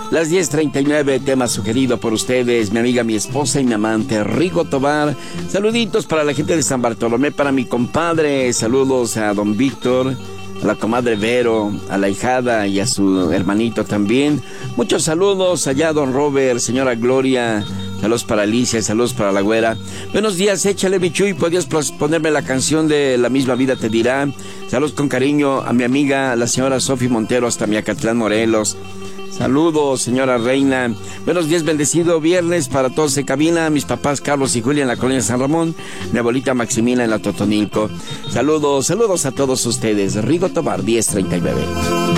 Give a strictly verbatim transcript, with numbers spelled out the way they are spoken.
Las diez treinta y nueve, tema sugerido por ustedes, mi amiga, mi esposa y mi amante, Rigo Tobar. Saluditos para la gente de San Bartolomé, para mi compadre. Saludos a don Víctor, a la comadre Vero, a la hijada y a su hermanito también. Muchos saludos allá, don Robert, señora Gloria. Saludos para Alicia y saludos para la güera. Buenos días, échale, Bichuy. ¿Podrías ponerme la canción de La Misma Vida Te Dirá? Saludos con cariño a mi amiga, la señora Sofi Montero, hasta Miacatlán, Morelos. Saludos, señora Reina. Buenos días, bendecido viernes para todos en cabina. Mis papás Carlos y Julia en la colonia San Ramón. Mi abuelita Maximina en la Totonilco. Saludos, saludos a todos ustedes. Rigo Tobar, diez treinta y nueve.